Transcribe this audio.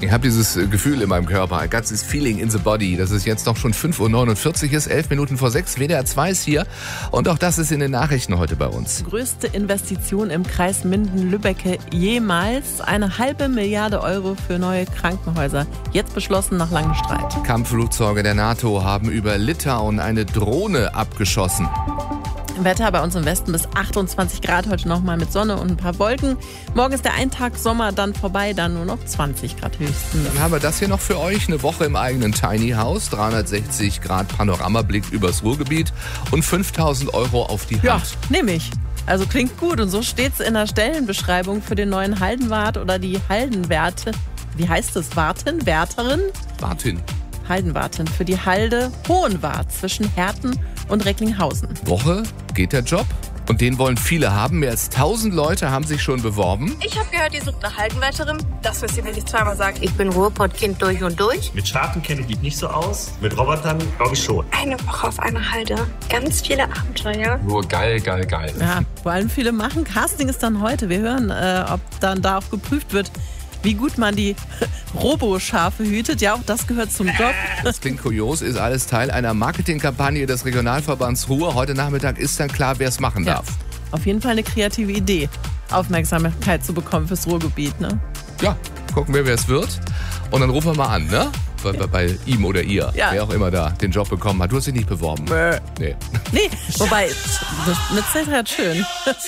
Ich habe dieses Gefühl in meinem Körper, ein ganzes Feeling in the body, dass es jetzt doch schon 5:49 Uhr ist, 11 Minuten vor 6. WDR 2 ist hier und auch das ist in den Nachrichten heute bei uns. Größte Investition im Kreis Minden-Lübbecke jemals. 1,5 Milliarde Euro für neue Krankenhäuser. Jetzt beschlossen nach langem Streit. Kampfflugzeuge der NATO haben über Litauen eine Drohne abgeschossen. Wetter bei uns im Westen bis 28 Grad, heute nochmal mit Sonne und ein paar Wolken. Morgen ist der Eintag Sommer dann vorbei, dann nur noch 20 Grad höchstens. Dann haben wir das hier noch für euch, eine Woche im eigenen Tiny House, 360 Grad Panoramablick übers Ruhrgebiet und 5.000 Euro auf die Hand. Ja, nehme ich. Also klingt gut und so steht's in der Stellenbeschreibung für den neuen Haldenwart oder die Haldenwärte. Wie heißt es? Wartin? Wärterin? Wartin. Haldenwartin für die Halde Hohenwart zwischen Herten und Recklinghausen. Woche geht der Job und den wollen viele haben. Mehr als 1000 Leute haben sich schon beworben. Ich habe gehört, ihr sucht eine Haldenwärterin. Das müsst ihr mir nicht zweimal sagen. Ich bin Ruhrpottkind durch und durch. Mit Schafen kenne ich mich nicht so aus. Mit Robotern glaube ich schon. Eine Woche auf einer Halde. Ganz viele Abenteuer. Nur geil, geil, geil. Ja, wollen viele machen. Casting ist dann heute. Wir hören, ob dann da auch geprüft wird, wie gut man die Robo-Schafe hütet. Ja, auch das gehört zum Job. Das klingt kurios, ist alles Teil einer Marketingkampagne des Regionalverbands Ruhr. Heute Nachmittag ist dann klar, wer es machen darf. Auf jeden Fall eine kreative Idee, Aufmerksamkeit zu bekommen fürs Ruhrgebiet. Ne? Ja, gucken wir, wer es wird. Und dann rufen wir mal an, ne? Bei ihm oder ihr, wer auch immer da den Job bekommen hat. Du hast dich nicht beworben. Nee. Nee, wobei, mit Zetrat schön.